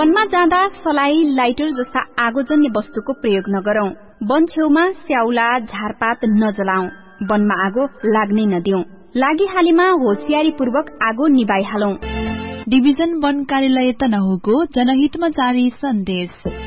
वनमा जाँदा सलाई, लाइटर जस्ता आगोजन्य वस्तुको प्रयोग नगरौं। वन छेउमा स्याउला, झारपात नजलाऊ। वनमा आगो लाग्नै नदिऊ। लागिहालेमा होशियारीपूर्वक आगो निभाइहालौं। डिभिजन वन कार्यालय तनहुको जनहितमा जारी सन्देश।